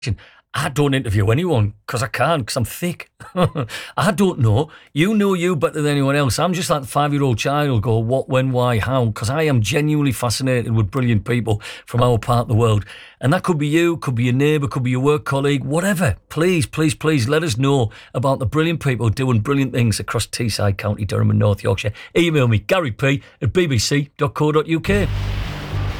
I don't interview anyone because I can't, because I'm thick. I don't know. You know you better than anyone else. I'm just like the 5-year-old child who'll go what, when, why, how, because I am genuinely fascinated with brilliant people from our part of the world. And that could be you, could be your neighbour, could be your work colleague, whatever. Please, please, please let us know about the brilliant people doing brilliant things across Teesside, County Durham and North Yorkshire. Email me, garyp@bbc.co.uk.